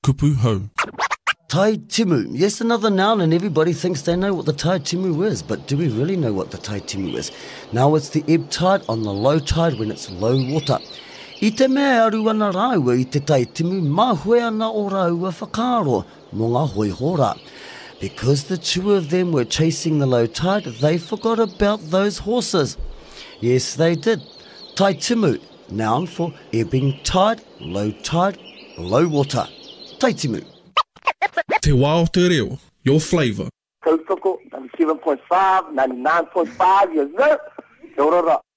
kupu hau. Tai timu. Yes, another noun, and everybody thinks they know what the tai timu is, but do we really know what the tai timu is? Now it's the ebb tide on the low tide when it's low water. I te mea aru ana rāua I te tai timu, mā hoi ana o rāua whakaro, mō ngā hoi hora. Because the two of them were chasing the low tide, they forgot about those horses. Yes, they did. Tai timu, noun for ebbing tide, low water. Tai timu. Te wā o te reo, your flavour. Tautoko, 97.5, 99.5, yes, sir. Kia ora.